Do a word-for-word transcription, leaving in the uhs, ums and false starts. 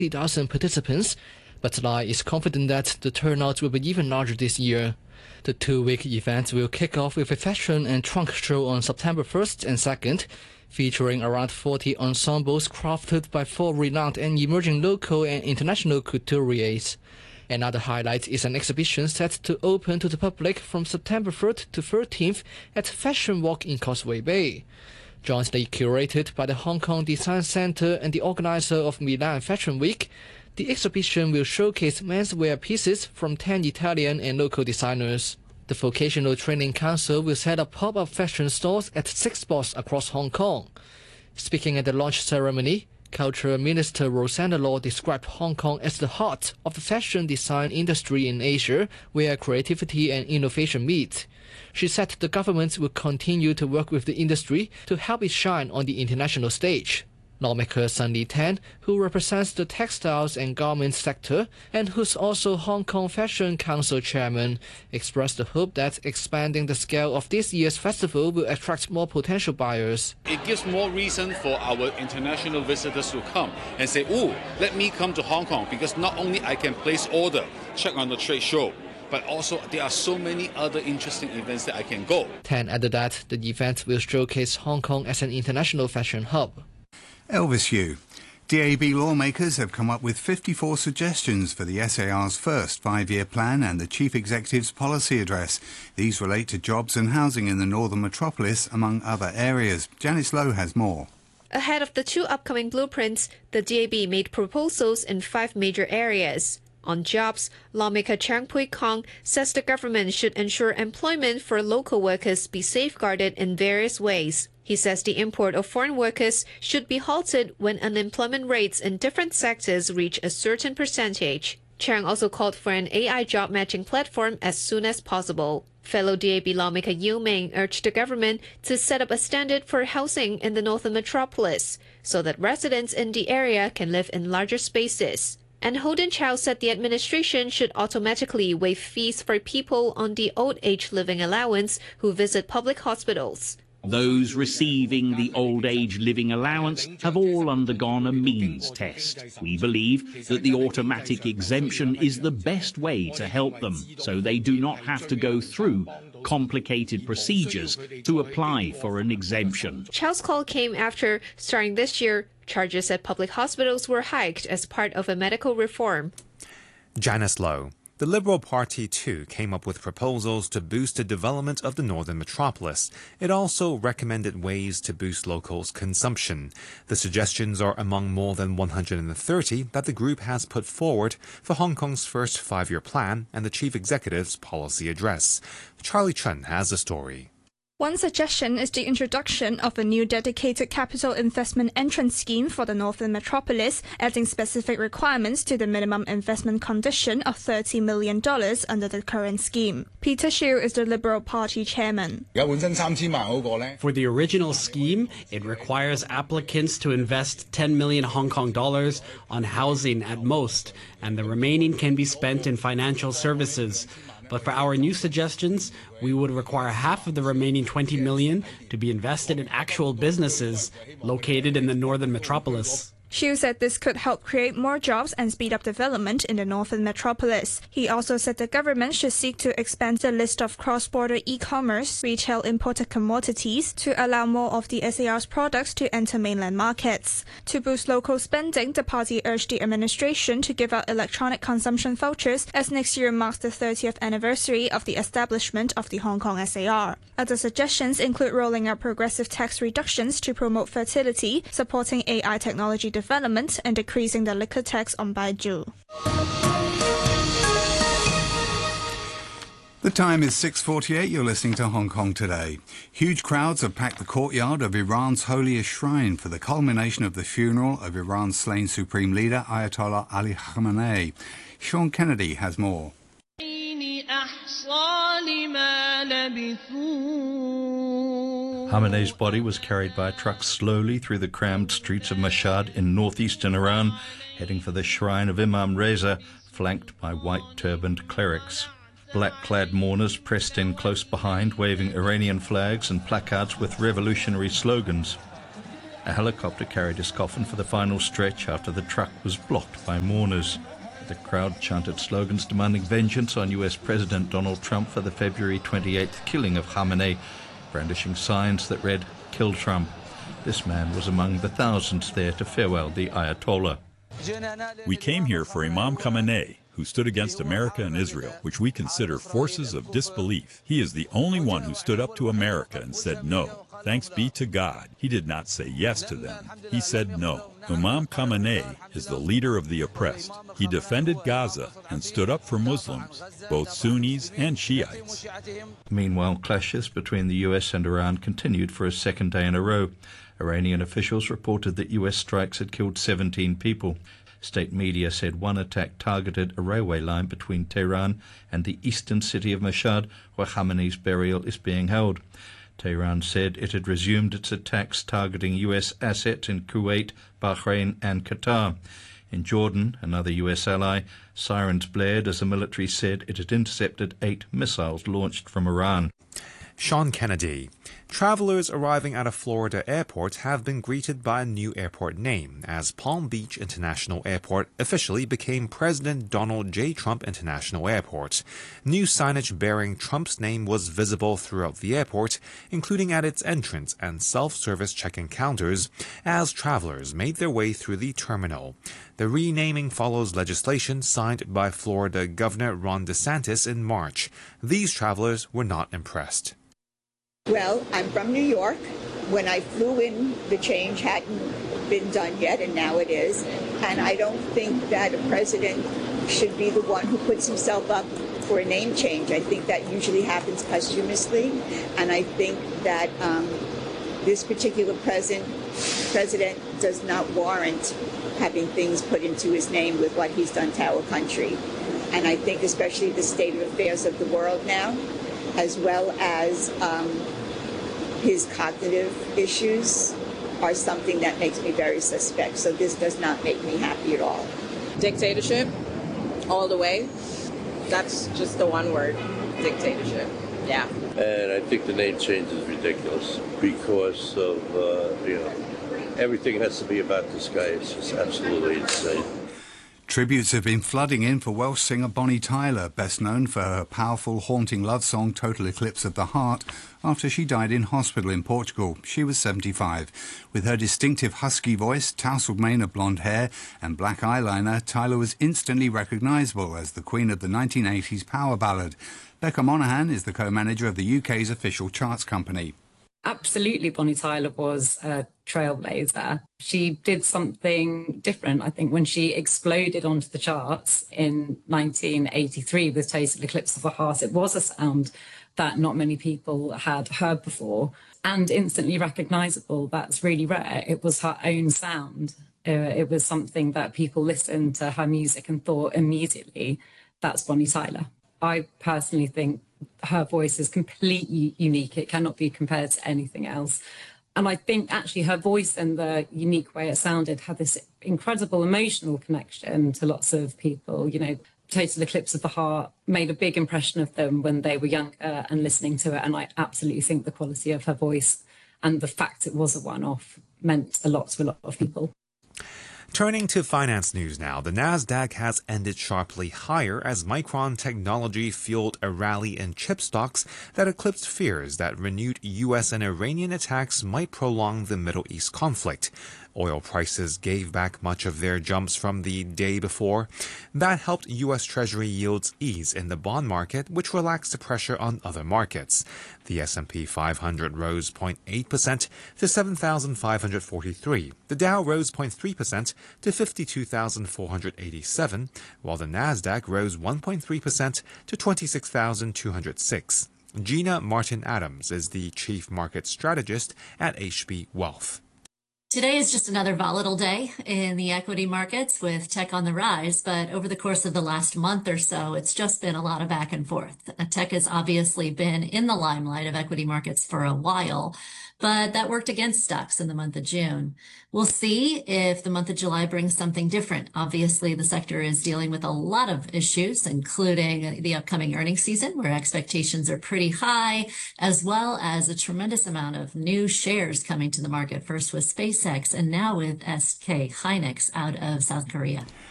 thousand participants, but Lai is confident that the turnout will be even larger this year. The two-week event will kick off with a fashion and trunk show on September first and second, featuring around forty ensembles crafted by four renowned and emerging local and international couturiers. Another highlight is an exhibition set to open to the public from September third to thirteenth at Fashion Walk in Causeway Bay. Jointly curated by the Hong Kong Design Center and the organizer of Milan Fashion Week, the exhibition will showcase menswear pieces from ten Italian and local designers. The Vocational Training Council will set up pop-up fashion stores at six spots across Hong Kong. Speaking at the launch ceremony, Culture Minister Rosanna Law described Hong Kong as the heart of the fashion design industry in Asia, where creativity and innovation meet. She said the government will continue to work with the industry to help it shine on the international stage. Lawmaker Sun Li-Tan, who represents the textiles and garments sector and who's also Hong Kong Fashion Council chairman, expressed the hope that expanding the scale of this year's festival will attract more potential buyers. It gives more reason for our international visitors to come and say, oh, let me come to Hong Kong, because not only I can place order, check on the trade show, but also there are so many other interesting events that I can go. Tan added that the event will showcase Hong Kong as an international fashion hub. Elvis Yu. D A B lawmakers have come up with fifty-four suggestions for the S A R's first five-year plan and the Chief Executive's policy address. These relate to jobs and housing in the northern metropolis, among other areas. Janice Lowe has more. Ahead of the two upcoming blueprints, the D A B made proposals in five major areas. On jobs, lawmaker Chang Pui Kong says the government should ensure employment for local workers be safeguarded in various ways. He says the import of foreign workers should be halted when unemployment rates in different sectors reach a certain percentage. Chang also called for an A I job matching platform as soon as possible. Fellow D A B lawmaker Yu Ming urged the government to set up a standard for housing in the northern metropolis so that residents in the area can live in larger spaces. And Holden Chow said the administration should automatically waive fees for people on the old age living allowance who visit public hospitals. Those receiving the old age living allowance have all undergone a means test. We believe that the automatic exemption is the best way to help them, so they do not have to go through complicated procedures to apply for an exemption. Chow's call came after, starting this year, charges at public hospitals were hiked as part of a medical reform. Janice Lowe. The Liberal Party, too, came up with proposals to boost the development of the northern metropolis. It also recommended ways to boost locals' consumption. The suggestions are among more than one hundred thirty that the group has put forward for Hong Kong's first five-year plan and the Chief Executive's policy address. Charlie Chen has the story. One suggestion is the introduction of a new dedicated capital investment entrance scheme for the northern metropolis, adding specific requirements to the minimum investment condition of thirty million dollars under the current scheme. Peter Shiu is the Liberal Party chairman. For the original scheme, it requires applicants to invest ten million Hong Kong dollars on housing at most, and the remaining can be spent in financial services. But for our new suggestions, we would require half of the remaining twenty million to be invested in actual businesses located in the northern metropolis. Shiu said this could help create more jobs and speed up development in the northern metropolis. He also said the government should seek to expand the list of cross-border e-commerce, retail imported commodities to allow more of the S A R's products to enter mainland markets. To boost local spending, the party urged the administration to give out electronic consumption vouchers as next year marks the thirtieth anniversary of the establishment of the Hong Kong S A R. Other suggestions include rolling out progressive tax reductions to promote fertility, supporting A I technology development, development and decreasing the liquor tax on baijiu. The time is six forty-eight. You're listening to Hong Kong Today. Huge crowds have packed the courtyard of Iran's holiest shrine for the culmination of the funeral of Iran's slain supreme leader Ayatollah Ali Khamenei. Sean Kennedy has more. Khamenei's body was carried by a truck slowly through the crammed streets of Mashhad in northeastern Iran, heading for the shrine of Imam Reza, flanked by white-turbaned clerics. Black-clad mourners pressed in close behind, waving Iranian flags and placards with revolutionary slogans. A helicopter carried his coffin for the final stretch after the truck was blocked by mourners. The crowd chanted slogans demanding vengeance on U S President Donald Trump for the February twenty-eighth killing of Khamenei, brandishing signs that read, "Kill Trump." This man was among the thousands there to farewell the Ayatollah. We came here for Imam Khamenei, who stood against America and Israel, which we consider forces of disbelief. He is the only one who stood up to America and said no. Thanks be to God, he did not say yes to them. He said no. Imam Khamenei is the leader of the oppressed. He defended Gaza and stood up for Muslims, both Sunnis and Shiites. Meanwhile, clashes between the U S and Iran continued for a second day in a row. Iranian officials reported that U S strikes had killed seventeen people. State media said one attack targeted a railway line between Tehran and the eastern city of Mashhad, where Khamenei's burial is being held. Tehran said it had resumed its attacks targeting U S assets in Kuwait, Bahrain and Qatar. In Jordan, another U S ally, sirens blared as the military said it had intercepted eight missiles launched from Iran. Sean Kennedy. Travelers arriving at a Florida airport have been greeted by a new airport name as Palm Beach International Airport officially became President Donald J. Trump International Airport. New signage bearing Trump's name was visible throughout the airport, including at its entrance and self-service check-in counters, as travelers made their way through the terminal. The renaming follows legislation signed by Florida Governor Ron DeSantis in March. These travelers were not impressed. Well, I'm from New York. When I flew in, the change hadn't been done yet, and now it is. And I don't think that a president should be the one who puts himself up for a name change. I think that usually happens posthumously, and I think that um, this particular president, president does not warrant having things put into his name with what he's done to our country. And I think especially the state of affairs of the world now, as well as um, his cognitive issues, are something that makes me very suspect. So this does not make me happy at all. Dictatorship, all the way. That's just the one word, dictatorship. Yeah. And I think the name change is ridiculous because of, uh, you know, everything has to be about this guy. It's just absolutely insane. Tributes have been flooding in for Welsh singer Bonnie Tyler, best known for her powerful, haunting love song Total Eclipse of the Heart, after she died in hospital in Portugal. She was seventy-five. With her distinctive husky voice, tousled mane of blonde hair and black eyeliner, Tyler was instantly recognisable as the queen of the nineteen eighties power ballad. Becca Monaghan is the co-manager of the U K's official charts company. Absolutely, Bonnie Tyler was a trailblazer. She did something different, I think, when she exploded onto the charts in nineteen eighty-three with Total Eclipse of the Heart. It was a sound that not many people had heard before and instantly recognisable. That's really rare. It was her own sound. Uh, it was something that people listened to her music and thought immediately, that's Bonnie Tyler. I personally think her voice is completely unique. It cannot be compared to anything else. And I think actually her voice and the unique way it sounded had this incredible emotional connection to lots of people. You know, Total Eclipse of the Heart made a big impression of them when they were younger and listening to it. And I absolutely think the quality of her voice and the fact it was a one-off meant a lot to a lot of people. Turning to finance news now, the Nasdaq has ended sharply higher as Micron Technology fueled a rally in chip stocks that eclipsed fears that renewed U S and Iranian attacks might prolong the Middle East conflict. Oil prices gave back much of their jumps from the day before. That helped U S Treasury yields ease in the bond market, which relaxed the pressure on other markets. The S and P five hundred rose zero point eight percent to seven thousand five hundred forty-three. The Dow rose zero point three percent to fifty-two thousand four hundred eighty-seven, while the Nasdaq rose one point three percent to twenty-six thousand two hundred six. Gina Martin-Adams is the chief market strategist at H B Wealth. Today is just another volatile day in the equity markets with tech on the rise, but over the course of the last month or so, it's just been a lot of back and forth. Tech has obviously been in the limelight of equity markets for a while, but that worked against stocks in the month of June. We'll see if the month of July brings something different. Obviously, the sector is dealing with a lot of issues, including the upcoming earnings season, where expectations are pretty high, as well as a tremendous amount of new shares coming to the market, first with SpaceX and now with S K Hynix out of South Korea.